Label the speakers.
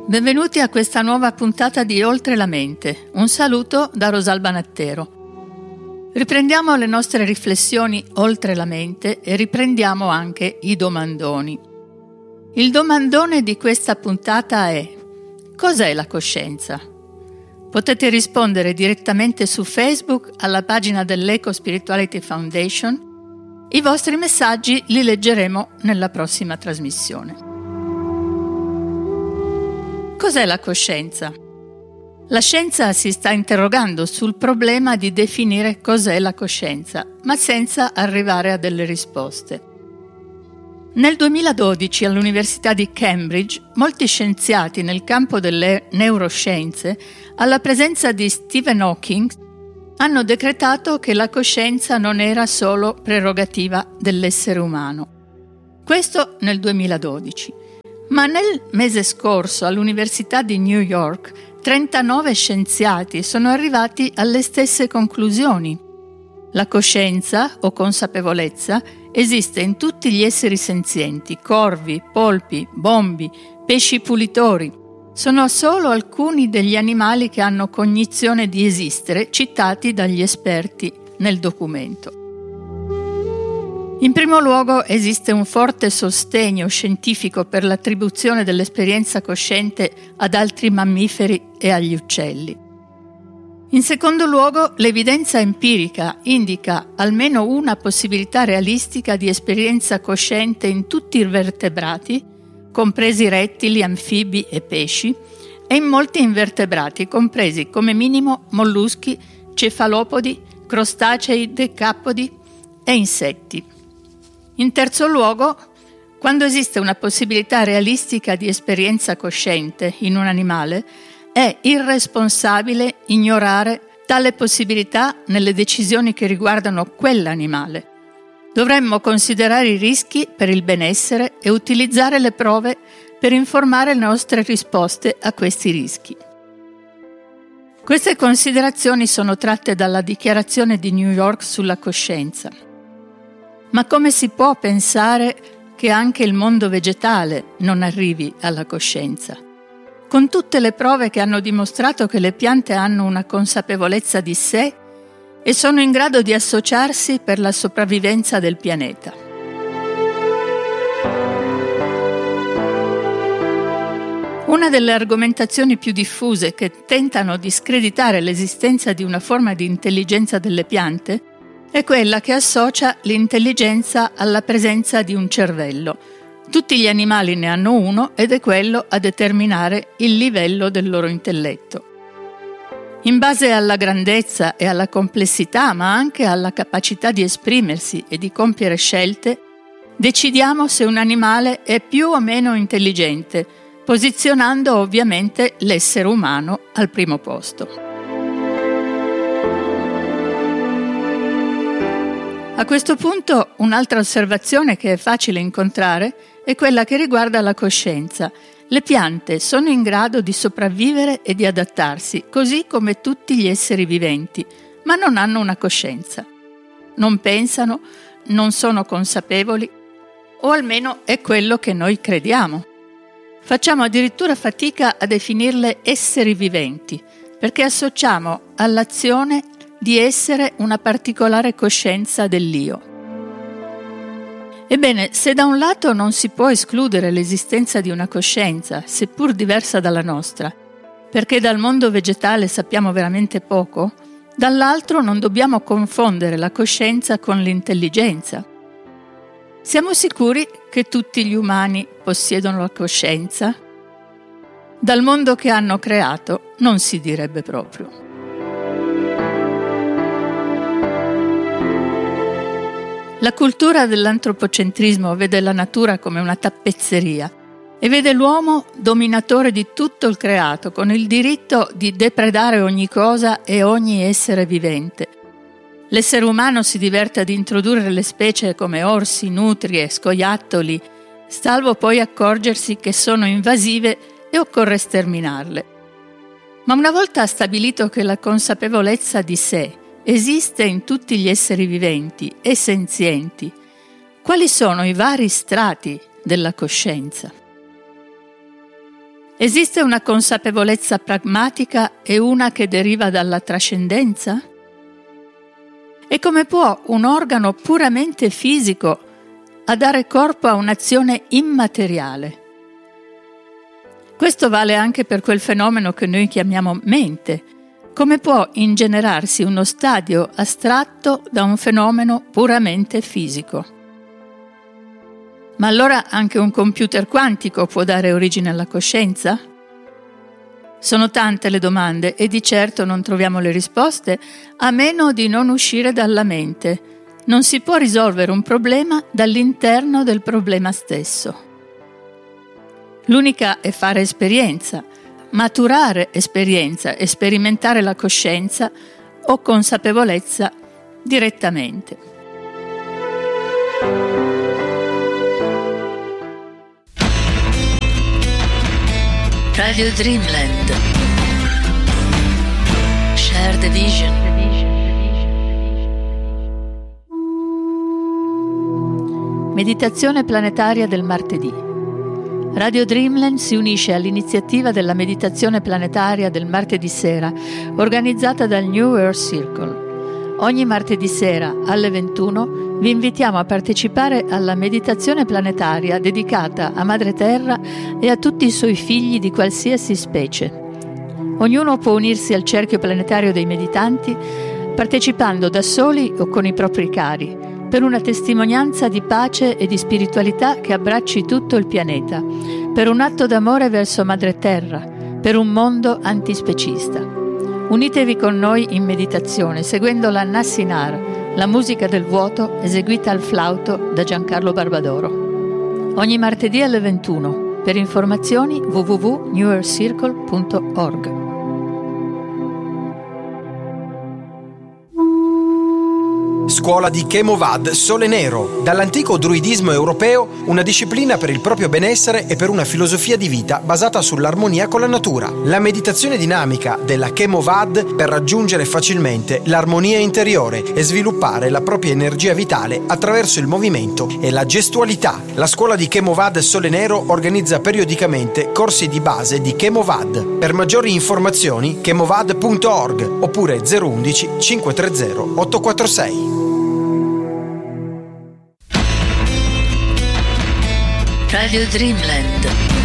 Speaker 1: Benvenuti a questa nuova puntata di Oltre la mente. Un saluto da Rosalba Nattero. Riprendiamo le nostre riflessioni oltre la mente e riprendiamo anche i domandoni. Il domandone di questa puntata è: cos'è la coscienza? Potete rispondere direttamente su Facebook alla pagina dell'Eco Spirituality Foundation. I vostri messaggi li leggeremo nella prossima trasmissione. Cos'è la coscienza? La scienza si sta interrogando sul problema di definire cos'è la coscienza, ma senza arrivare a delle risposte. Nel 2012 all'Università di Cambridge, molti scienziati nel campo delle neuroscienze, alla presenza di Stephen Hawking, hanno decretato che la coscienza non era solo prerogativa dell'essere umano. Questo nel 2012. Ma nel mese scorso all'Università di New York 39 scienziati sono arrivati alle stesse conclusioni. La coscienza o consapevolezza esiste in tutti gli esseri senzienti, corvi, polpi, bombi, pesci pulitori. Sono solo alcuni degli animali che hanno cognizione di esistere, citati dagli esperti nel documento. In primo luogo esiste un forte sostegno scientifico per l'attribuzione dell'esperienza cosciente ad altri mammiferi e agli uccelli. In secondo luogo, l'evidenza empirica indica almeno una possibilità realistica di esperienza cosciente in tutti i vertebrati, compresi rettili, anfibi e pesci, e in molti invertebrati, compresi come minimo molluschi, cefalopodi, crostacei, decapodi e insetti. In terzo luogo, quando esiste una possibilità realistica di esperienza cosciente in un animale, è irresponsabile ignorare tale possibilità nelle decisioni che riguardano quell'animale. Dovremmo considerare i rischi per il benessere e utilizzare le prove per informare le nostre risposte a questi rischi. Queste considerazioni sono tratte dalla Dichiarazione di New York sulla coscienza. Ma come si può pensare che anche il mondo vegetale non arrivi alla coscienza? Con tutte le prove che hanno dimostrato che le piante hanno una consapevolezza di sé e sono in grado di associarsi per la sopravvivenza del pianeta. Una delle argomentazioni più diffuse che tentano di screditare l'esistenza di una forma di intelligenza delle piante è quella che associa l'intelligenza alla presenza di un cervello. Tutti gli animali ne hanno uno ed è quello a determinare il livello del loro intelletto. In base alla grandezza e alla complessità, ma anche alla capacità di esprimersi e di compiere scelte, decidiamo se un animale è più o meno intelligente, posizionando ovviamente l'essere umano al primo posto. A questo punto un'altra osservazione che è facile incontrare è quella che riguarda la coscienza. Le piante sono in grado di sopravvivere e di adattarsi, così come tutti gli esseri viventi, ma non hanno una coscienza. Non pensano, non sono consapevoli, o almeno è quello che noi crediamo. Facciamo addirittura fatica a definirle esseri viventi, perché associamo all'azione di essere una particolare coscienza dell'io. Ebbene, se da un lato non si può escludere l'esistenza di una coscienza, seppur diversa dalla nostra, perché dal mondo vegetale sappiamo veramente poco, dall'altro non dobbiamo confondere la coscienza con l'intelligenza. Siamo sicuri che tutti gli umani possiedono la coscienza? Dal mondo che hanno creato non si direbbe proprio. La cultura dell'antropocentrismo vede la natura come una tappezzeria e vede l'uomo dominatore di tutto il creato, con il diritto di depredare ogni cosa e ogni essere vivente. L'essere umano si diverte ad introdurre le specie come orsi, nutrie, scoiattoli, salvo poi accorgersi che sono invasive e occorre sterminarle. Ma una volta stabilito che la consapevolezza di sé esiste in tutti gli esseri viventi e senzienti, quali sono i vari strati della coscienza? Esiste una consapevolezza pragmatica e una che deriva dalla trascendenza? E come può un organo puramente fisico a dare corpo a un'azione immateriale? Questo vale anche per quel fenomeno che noi chiamiamo mente. Come può ingenerarsi uno stadio astratto da un fenomeno puramente fisico? Ma allora anche un computer quantico può dare origine alla coscienza? Sono tante le domande e di certo non troviamo le risposte a meno di non uscire dalla mente. Non si può risolvere un problema dall'interno del problema stesso. L'unica è fare esperienza, maturare esperienza e sperimentare la coscienza o consapevolezza direttamente. Radio Dreamland. Share the vision. Meditazione planetaria del martedì. Radio Dreamland si unisce all'iniziativa della meditazione planetaria del martedì sera, organizzata dal New Earth Circle. Ogni martedì sera alle 21 vi invitiamo a partecipare alla meditazione planetaria dedicata a Madre Terra e a tutti i suoi figli di qualsiasi specie. Ognuno può unirsi al cerchio planetario dei meditanti partecipando da soli o con i propri cari, per una testimonianza di pace e di spiritualità che abbracci tutto il pianeta, per un atto d'amore verso Madre Terra, per un mondo antispecista. Unitevi con noi in meditazione, seguendo la Nassinar, la musica del vuoto eseguita al flauto da Giancarlo Barbadoro. Ogni martedì alle 21. Per informazioni www.newearthcircle.org.
Speaker 2: Scuola di Chemovad Sole Nero, dall'antico druidismo europeo, una disciplina per il proprio benessere e per una filosofia di vita basata sull'armonia con la natura. La meditazione dinamica della Chemovad per raggiungere facilmente l'armonia interiore e sviluppare la propria energia vitale attraverso il movimento e la gestualità. La scuola di Chemovad Sole Nero organizza periodicamente corsi di base di Chemovad. Per maggiori informazioni chemovad.org oppure 011 530 846.
Speaker 1: Radio Dreamland.